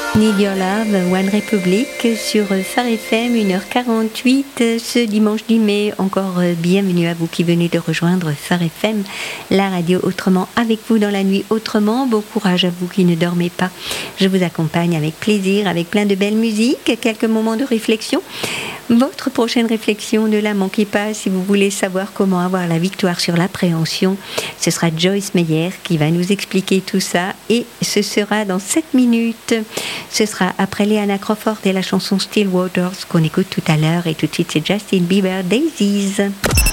Need Your Love, One Republic sur Phare FM, 1h48 ce dimanche 10 mai. Encore bienvenue à vous qui venez de rejoindre Phare FM, la radio autrement avec vous dans la nuit autrement. Bon courage à vous qui ne dormez pas. Je vous accompagne avec plaisir, avec plein de belles musiques, quelques moments de réflexion. Votre prochaine réflexion, ne la manquez pas si vous voulez savoir comment avoir la victoire sur l'appréhension. Ce sera Joyce Meyer qui va nous expliquer tout ça et ce sera dans 7 minutes. Ce sera après Leanna Crawford et la chanson Still Waters qu'on écoute tout à l'heure et tout de suite c'est Justin Bieber, Daisies.